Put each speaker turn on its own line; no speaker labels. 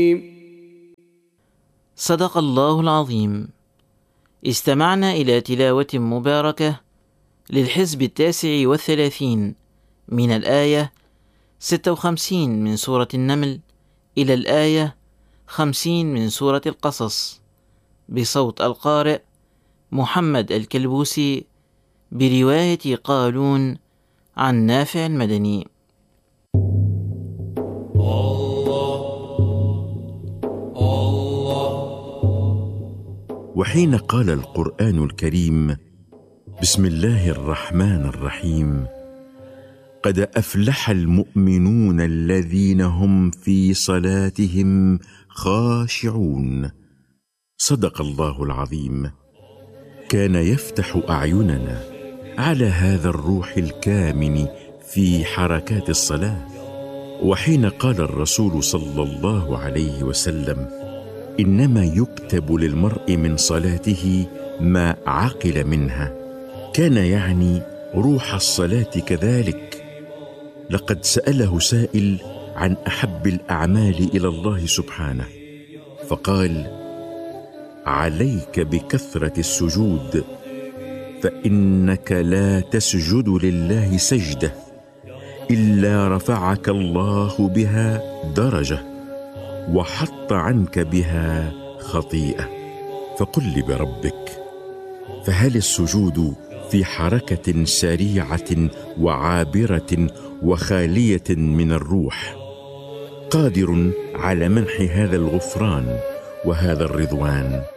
صدق الله العظيم. استمعنا إلى تلاوة مباركة للحزب 39 من الآية 56 من سورة النمل إلى الآية 50 من سورة القصص، بصوت القارئ محمد الكلبوسي، برواية قالون عن نافع المدني.
وحين قال القرآن الكريم: بسم الله الرحمن الرحيم، قد أفلح المؤمنون الذين هم في صلاتهم خاشعون، صدق الله العظيم. كان يفتح أعيننا على هذا الروح الكامن في حركات الصلاة. وحين قال الرسول صلى الله عليه وسلم: إنما يكتب للمرء من صلاته ما عقل منها، كان يعني روح الصلاة كذلك. لقد سأله سائل عن أحب الأعمال إلى الله سبحانه، فقال: عليك بكثرة السجود، فإنك لا تسجد لله سجدة إلا رفعك الله بها درجة وحط عنك بها خطيئة. فقل بربك، فهل السجود في حركة سريعة وعابرة وخالية من الروح قادر على منح هذا الغفران وهذا الرضوان؟